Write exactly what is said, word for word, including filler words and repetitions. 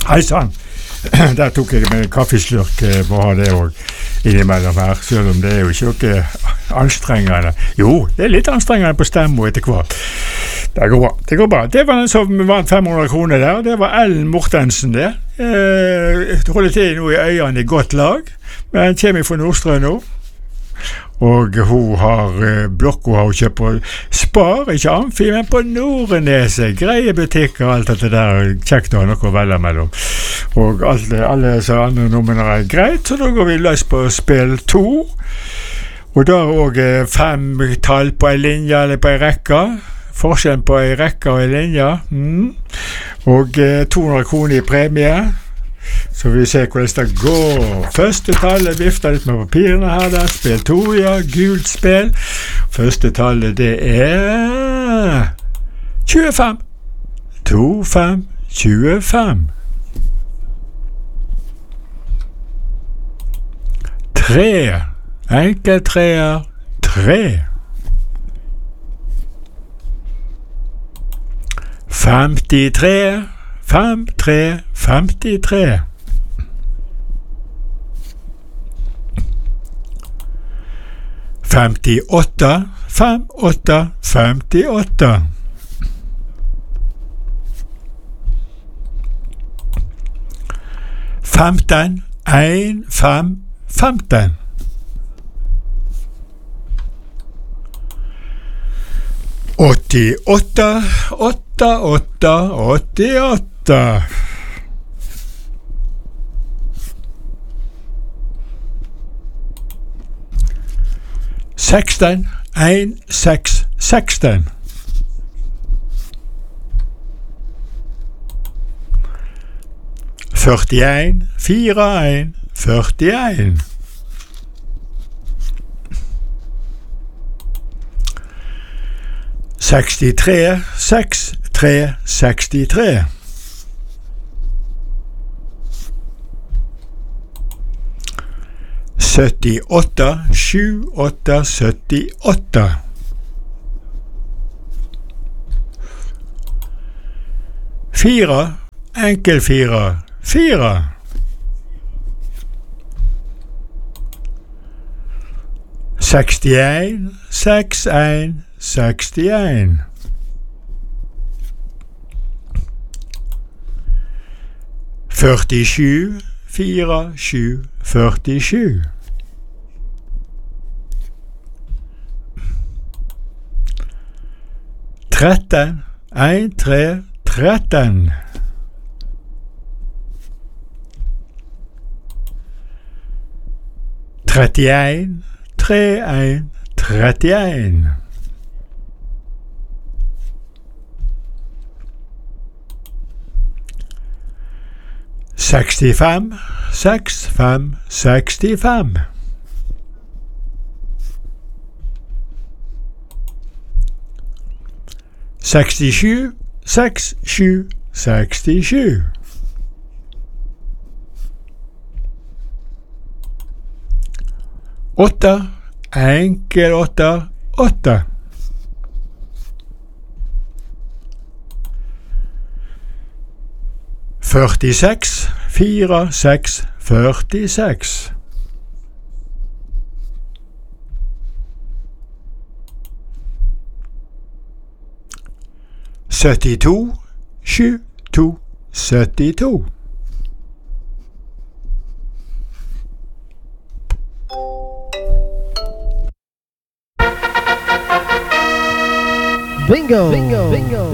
Hei sann! Der tok jeg med en kaffeslurk, må ha det også innimellom her, selv om det er jo ikke noe anstrengende. Jo, det er litt anstrengende på stemmen etter hvert. Det går bra, det går bra. Det var den som vant fem hundre kroner der, det var Ellen Mortensen det. Eh, holder til nå i Øyene i godt lag, men kommer fra Nordstrøm nå. Og hun har eh, blokk, hun har kjøpt på Spar, ikke Amfi, men på Noreneset, greie butikker, alt dette der, kjekt å ha noe å velge mellom. Og alle, alle så andre nummer er greit, så da går vi løs på spill to. Og da er også fem tall på en linje eller på en rekke. Forskjellen på en rekke og en linje. Mm. Og eh, to hundre kroner i premie. Så vi ser hvordan det går. Første tallet, vifter litt med papirene her der. Spill to, ja, gult spill. Første tallet, det er tjuefem. To, fem, tjuefem. Tre. Enkel treer. Tre. Femtitre. Fem, tre, femtitre. Femtiåtte, fem, åtte, femtiåtte. Femten, en, fem, femten. Åttiåtte, åtte, åtte, åttiåtte. Seksten, en, seks, seksten. Førtien, fire, en, førtien. Sekstitre, seks, tre, sekstitre. Syttiåtte, sju, åtte, syttiåtte. Fire, enkel fire, fire. Sekstien, seks, en, sekstien. Førtisju, fire, sju, førtisju. Tretten, en, tre, tretten. Trettien, tre, en, trettien. Sekstifem, seks, fem, sekstifem. Sekstisju, seks, sju, sekstisju. Åtte, enkel åtte, åtte. Førtiseks, fire, seks, førtiseks. Syttito, sju, to, syttito. Bingo! Bingo! Bingo!